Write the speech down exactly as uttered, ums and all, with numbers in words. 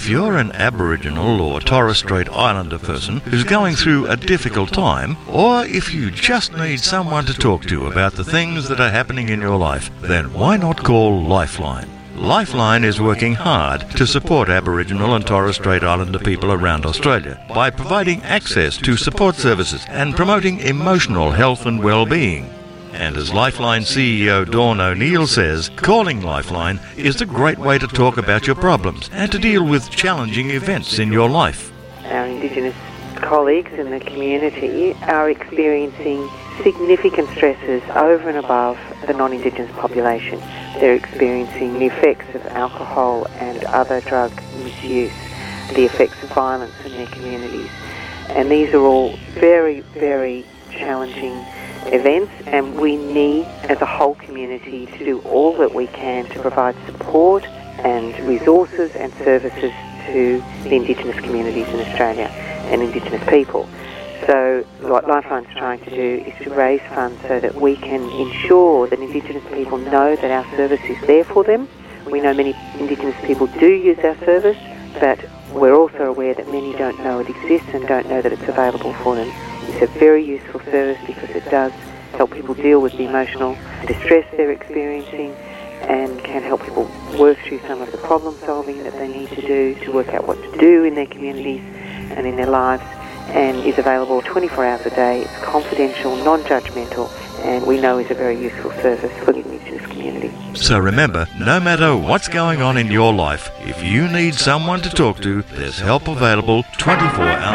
If you're an Aboriginal or Torres Strait Islander person who's going through a difficult time, or if you just need someone to talk to about the things that are happening in your life, then why not call Lifeline? Lifeline is working hard to support Aboriginal and Torres Strait Islander people around Australia by providing access to support services and promoting emotional health and well-being. And as Lifeline C E O Dawn O'Neill says, calling Lifeline is a great way to talk about your problems and to deal with challenging events in your life. Our Indigenous colleagues in the community are experiencing significant stresses over and above the non-Indigenous population. They're experiencing the effects of alcohol and other drug misuse, the effects of violence in their communities. And these are all very, very challenging events, and we need, as a whole community, to do all that we can to provide support and resources and services to the Indigenous communities in Australia and Indigenous people. So what Lifeline's trying to do is to raise funds so that we can ensure that Indigenous people know that our service is there for them. We know many Indigenous people do use our service, but we're also aware that many don't know it exists and don't know that it's available for them. It's a very useful service because it does help people deal with the emotional distress they're experiencing and can help people work through some of the problem solving that they need to do to work out what to do in their communities and in their lives, and is available twenty-four hours a day. It's confidential, non-judgmental, and we know is a very useful service for the Indigenous community. So remember, no matter what's going on in your life, if you need someone to talk to, there's help available twenty-four hours